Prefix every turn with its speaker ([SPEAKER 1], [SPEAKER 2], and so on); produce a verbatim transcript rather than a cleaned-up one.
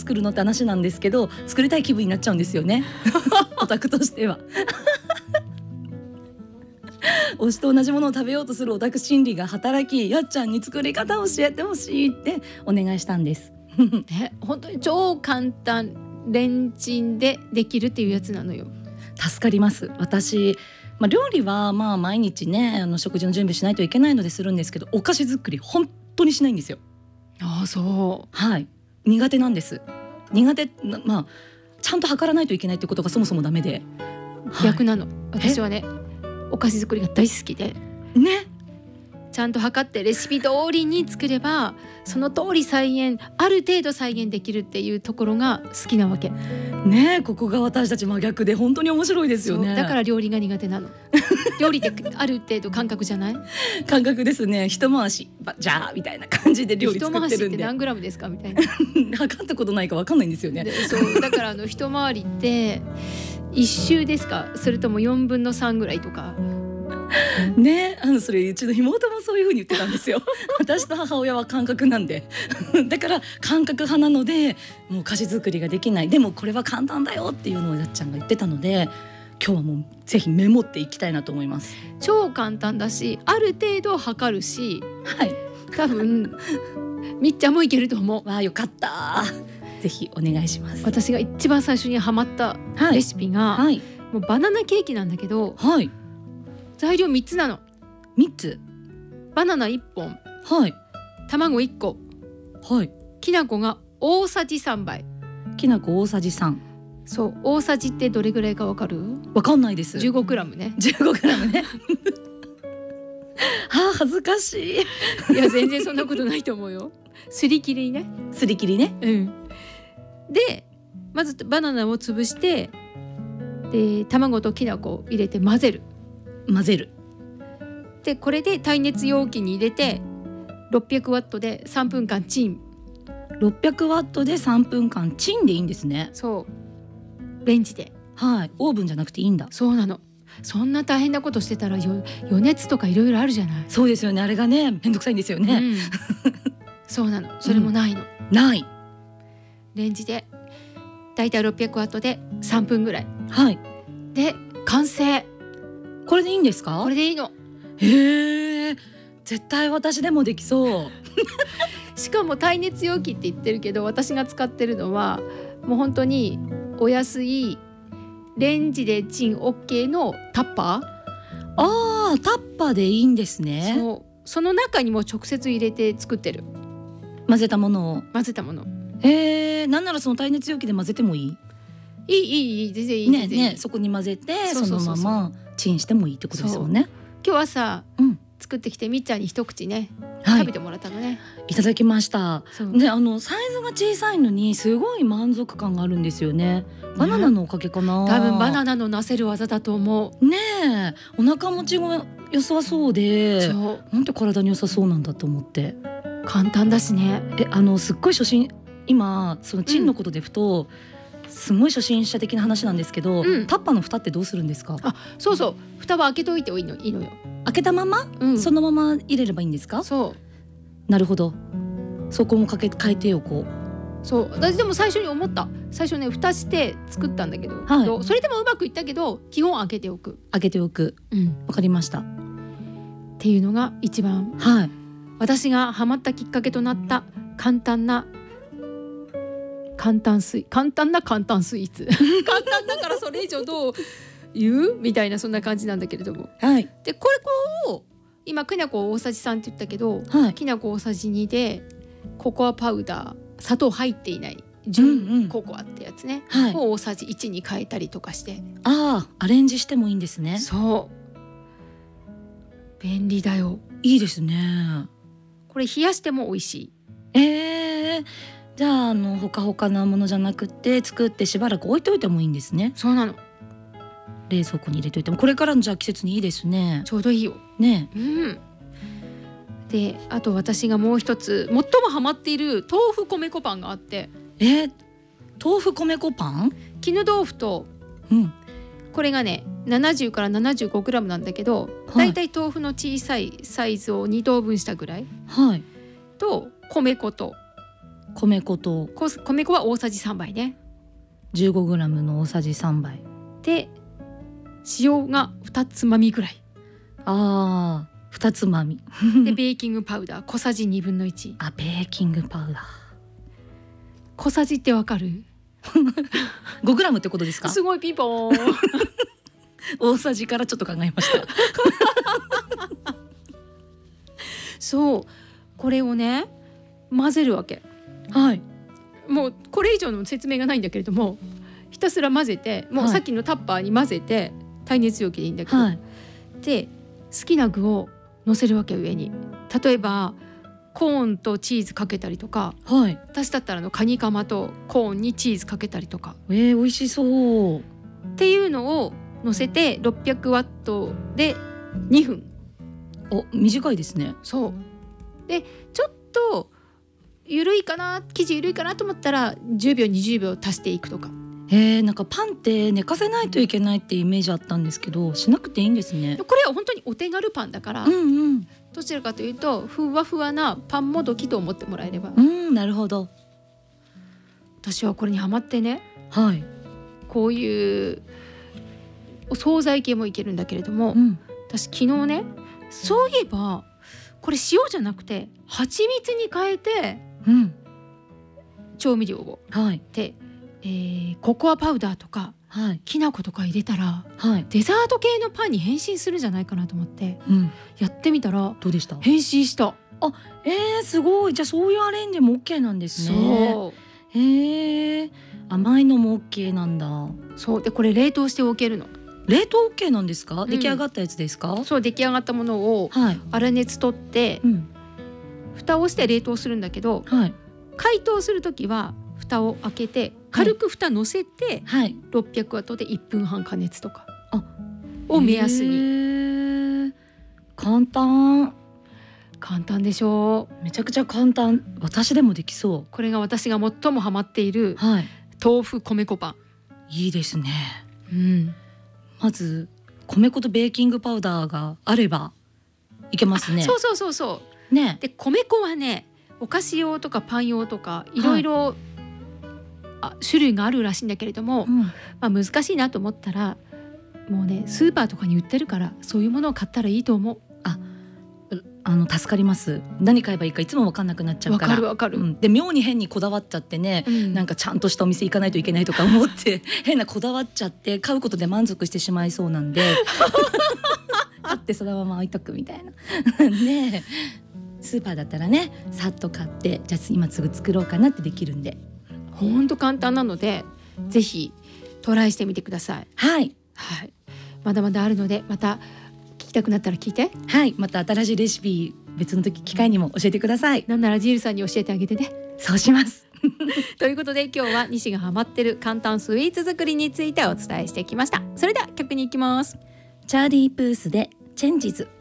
[SPEAKER 1] 作るのって話なんですけど、作りたい気分になっちゃうんですよねオタクとしては推しと同じものを食べようとするオタク心理が働き、やっちゃんに作り方を教えてほしいってお願いしたんです
[SPEAKER 2] ね、本当に超簡単、レンチンでできるっていうやつなのよ。
[SPEAKER 1] 助かります。私、まあ、料理はまあ毎日ね、あの食事の準備しないといけないのでするんですけど、お菓子作り本当にしないんですよ。
[SPEAKER 2] ああ、そう。
[SPEAKER 1] はい、苦手なんです。苦手、まあちゃんと測らないといけないってことがそもそもダメで、
[SPEAKER 2] 逆なの、はい、私はね、お菓子作りが大好きで
[SPEAKER 1] ね、
[SPEAKER 2] ちゃんと測ってレシピ通りに作れば、その通り再現、ある程度再現できるっていうところが好きなわけ
[SPEAKER 1] ね。ここが私たち真逆で本当に面白いですよね。
[SPEAKER 2] だから料理が苦手なの料理ってある程度感覚じゃない？
[SPEAKER 1] 感覚ですね。一回しじゃあみたいな感じで料理作ってるんで、
[SPEAKER 2] 一回しって何グラムですかみたいな
[SPEAKER 1] 測ったことないか分かんないんですよね。
[SPEAKER 2] でそうだからあの一回りって一周ですか、それともよんぶんのさんぐらいとか
[SPEAKER 1] ね、あのそれうちの妹もそういう風に言ってたんですよ私と母親は感覚なんでだから感覚派なので、もう菓子作りができない。でもこれは簡単だよっていうのをやっちゃんが言ってたので、今日はもうぜひメモっていきたいなと思います。
[SPEAKER 2] 超簡単だし、ある程度測るし、
[SPEAKER 1] はい、
[SPEAKER 2] 多分みっちゃんもいけると思う。
[SPEAKER 1] わあ、よかった。ぜひお願いします。
[SPEAKER 2] 私が一番最初にハマったレシピが、
[SPEAKER 1] はいはい、
[SPEAKER 2] もうバナナケーキなんだけど、
[SPEAKER 1] はい、
[SPEAKER 2] 材料みっつなの。
[SPEAKER 1] みっつ。
[SPEAKER 2] バナナいっぽん、
[SPEAKER 1] はい、
[SPEAKER 2] 卵いっこ、
[SPEAKER 1] はい、
[SPEAKER 2] きな粉が大さじさんばい。
[SPEAKER 1] きな粉大さじさん。
[SPEAKER 2] そう、大さじってどれぐらいかわかる？
[SPEAKER 1] わかんないです。
[SPEAKER 2] じゅうごグラムね。
[SPEAKER 1] じゅうごグラムねはあ、恥ずかしい。
[SPEAKER 2] いや全然そんなことないと思うよ。すり切りね。
[SPEAKER 1] すり切りね。
[SPEAKER 2] うん。でまずバナナを潰して、で卵ときな粉を入れて混ぜる。
[SPEAKER 1] 混ぜる。
[SPEAKER 2] でこれで耐熱容器に入れてろっぴゃくワットでさんぷんかんチン。
[SPEAKER 1] ろっぴゃくワットでさんぷんかんチンでいいんですね。
[SPEAKER 2] そうレンジで。
[SPEAKER 1] はい、オーブンじゃなくていいんだ。
[SPEAKER 2] そうなの。そんな大変なことしてたらよ余熱とかいろいろあるじゃない。
[SPEAKER 1] そうですよね。あれがね、めんどくさいんですよね、うん、
[SPEAKER 2] そうなの。それもないの、
[SPEAKER 1] うん、ない。レ
[SPEAKER 2] ンジでだいたいろっぴゃくワットでさんぷんぐらい。
[SPEAKER 1] はい。
[SPEAKER 2] で完成。
[SPEAKER 1] これでいいんですか？
[SPEAKER 2] これでいいの。
[SPEAKER 1] へえ、絶対私でもできそう
[SPEAKER 2] しかも耐熱容器って言ってるけど、私が使ってるのはもう本当にお安いレンジでチン OK のタッパー。
[SPEAKER 1] あー、タッパーでいいんですね。
[SPEAKER 2] そう、その中にも直接入れて作ってる。
[SPEAKER 1] 混ぜたものを。
[SPEAKER 2] 混ぜたもの。
[SPEAKER 1] へえ、なんならその耐熱容器で混ぜてもいい？
[SPEAKER 2] いいいいいい、全然いい
[SPEAKER 1] ね。ね、そこに混ぜてそのままチンしてもいいってことですもんね。
[SPEAKER 2] 今日はさ、うん、作ってきてみっちゃんに一口ね、はい、食べてもらったのね。
[SPEAKER 1] いただきました。で、あのサイズが小さいのにすごい満足感があるんですよね。バナナのおかげかな。
[SPEAKER 2] 多分バナナのなせる技だと思
[SPEAKER 1] う。ねえ、お腹持ちが良さそうで、そう、なんて体に良さそうなんだと思って。
[SPEAKER 2] 簡単だしね。
[SPEAKER 1] え、あのすっごい初心、今そのチンのことでふと、うん、すごい初心者的な話なんですけど、うん、タッパーの蓋ってどうするんですか？
[SPEAKER 2] あ、そうそう、蓋は開けといていいの、いいのよ。
[SPEAKER 1] 開けたまま、うん、そのまま入れればいいんですか？そう。なるほど。そこもかけ変えてよこう。
[SPEAKER 2] そう、私でも最初に思った。最初ね、蓋して作ったんだけど、はい、それでもうまくいったけど基本開けておく。
[SPEAKER 1] 開けておく。うん、わかりました。
[SPEAKER 2] っていうのが一番、
[SPEAKER 1] はい、
[SPEAKER 2] 私がハマったきっかけとなった簡単な簡単スイ簡単な簡単スイーツ簡単だからそれ以上どう言うみたいな、そんな感じなんだけれども、はい、でこれこう今きな粉大さじさんって言ったけど、はい、きな粉大さじにでココアパウダー、砂糖入っていない純ココアってやつね、うんうん、を大さじいちに変えたりとかして、
[SPEAKER 1] ああ、アレンジしてもいいんですね。
[SPEAKER 2] そう、便利だよ。
[SPEAKER 1] いいですね。
[SPEAKER 2] これ冷やしても美味しい。
[SPEAKER 1] えー、じゃあ、あのほかほかなものじゃなくて作ってしばらく置いといてもいいんですね。
[SPEAKER 2] そうなの。
[SPEAKER 1] 冷蔵庫に入れといても、これからのじゃあ季節にいいですね。
[SPEAKER 2] ちょうどいいよ
[SPEAKER 1] ね。
[SPEAKER 2] うん。で、あと私がもう一つ最もハマっている豆腐米粉パンがあって。
[SPEAKER 1] えー、豆腐米粉パン？
[SPEAKER 2] 絹豆腐と、うん、これがねななじゅうからななじゅうごグラムなんだけど、はい、だいたい豆腐の小さいサイズをに等分したぐらい、はい、と米粉と
[SPEAKER 1] 米粉と
[SPEAKER 2] こ米粉は大さじさんばいね。
[SPEAKER 1] じゅうごグラム の大さじさんばい
[SPEAKER 2] で塩がにつまみぐらい
[SPEAKER 1] あーにつまみ
[SPEAKER 2] でベーキングパウダー小さじにぶんのいち。
[SPEAKER 1] あベーキングパウダー
[SPEAKER 2] 小さじってわかる？
[SPEAKER 1] ごグラムってことですか？
[SPEAKER 2] すごいピンポーン
[SPEAKER 1] 大さじからちょっと考えました
[SPEAKER 2] そうこれをね混ぜるわけ。
[SPEAKER 1] はい
[SPEAKER 2] もうこれ以上の説明がないんだけれども、ひたすら混ぜてもうさっきのタッパーに混ぜて、耐熱容器でいいんだけど、
[SPEAKER 1] はい、
[SPEAKER 2] で好きな具を乗せるわけ上に。例えばコーンとチーズかけたりとか、
[SPEAKER 1] はい、
[SPEAKER 2] 私だったらあのカニカマとコーンにチーズかけたりとか、
[SPEAKER 1] えー、美味しそう
[SPEAKER 2] っていうのを乗せてろっぴゃくワットでにふん。
[SPEAKER 1] お短いですね。
[SPEAKER 2] そうでちょっと緩いかな生地緩いかなと思ったらじゅうびょうにじゅうびょう足していくとか。
[SPEAKER 1] へえ、なんかパンって寝かせないといけないってイメージあったんですけどしなくていいんですね。
[SPEAKER 2] これは本当にお手軽パンだから、
[SPEAKER 1] うんうん、
[SPEAKER 2] どちらかというとふわふわなパンもどきと思ってもらえれば。
[SPEAKER 1] うんなるほど。
[SPEAKER 2] 私はこれにハマってね、
[SPEAKER 1] はい、
[SPEAKER 2] こういうお惣菜系もいけるんだけれども、
[SPEAKER 1] うん、
[SPEAKER 2] 私昨日ねそういえばこれ塩じゃなくて蜂蜜に変えて、
[SPEAKER 1] うん、
[SPEAKER 2] 調味料を、
[SPEAKER 1] はい、
[SPEAKER 2] で、えー、ココアパウダーとか、
[SPEAKER 1] はい、
[SPEAKER 2] きな粉とか入れたら、
[SPEAKER 1] はい、
[SPEAKER 2] デザート系のパンに変身するんじゃないかなと思って、
[SPEAKER 1] うん、
[SPEAKER 2] やってみたら
[SPEAKER 1] どうでした？
[SPEAKER 2] 変身した。
[SPEAKER 1] あ、えー、すごい。じゃあそういうアレンジも OK なんですね。
[SPEAKER 2] そう
[SPEAKER 1] へえ、甘いのも OK なんだ。
[SPEAKER 2] そうでこれ冷凍しておけるの。
[SPEAKER 1] 冷凍 OK なんですか？
[SPEAKER 2] ん
[SPEAKER 1] 出来上がったやつですか？
[SPEAKER 2] そう出来上がったものを
[SPEAKER 1] はい、
[SPEAKER 2] 粗熱取って、
[SPEAKER 1] うん、
[SPEAKER 2] 蓋をして冷凍するんだけど、
[SPEAKER 1] はい、
[SPEAKER 2] 解凍するときは蓋を開けて軽く蓋乗せて、
[SPEAKER 1] はい、
[SPEAKER 2] ろっぴゃくワットでいっぷんはん加熱とか
[SPEAKER 1] あ
[SPEAKER 2] を目安に。
[SPEAKER 1] へー、簡単。
[SPEAKER 2] 簡単でしょう。
[SPEAKER 1] めちゃくちゃ簡単。私でもできそ
[SPEAKER 2] これが私が最もハマっている
[SPEAKER 1] う。はい、
[SPEAKER 2] 豆腐米粉パン。
[SPEAKER 1] いいですね。
[SPEAKER 2] うん、
[SPEAKER 1] まず米粉とベーキングパウダーがあればいけますね。
[SPEAKER 2] そうそうそうそう
[SPEAKER 1] ね。
[SPEAKER 2] で米粉はねお菓子用とかパン用とかいろいろ種類があるらしいんだけれども、
[SPEAKER 1] うん、
[SPEAKER 2] まあ、難しいなと思ったらもうねスーパーとかに売ってるからそういうものを買ったらいいと思う。
[SPEAKER 1] あ、あの助かります。何買えばいいかいつも分かんなくなっちゃうから。
[SPEAKER 2] わかるわかる、
[SPEAKER 1] うん、で妙に変にこだわっちゃってね、
[SPEAKER 2] うん、
[SPEAKER 1] なんかちゃんとしたお店行かないといけないとか思って変なこだわっちゃって買うことで満足してしまいそうなんで買ってそのまま置いとくみたいなね。スーパーだったらねさっと買ってじゃあ今すぐ作ろうかなってできるんで
[SPEAKER 2] ほんと簡単なのでぜひトライしてみてください。
[SPEAKER 1] はい、
[SPEAKER 2] はい、まだまだあるのでまた聞きたくなったら聞いて。
[SPEAKER 1] はい、また新しいレシピ別の時機会にも教えてください。
[SPEAKER 2] なんならジールさんに教えてあげてね。
[SPEAKER 1] そうします
[SPEAKER 2] ということで今日は西がハマってる簡単スイーツ作りについてお伝えしてきました。それでは曲に行きます。
[SPEAKER 1] チャーリープースでチェンジズ。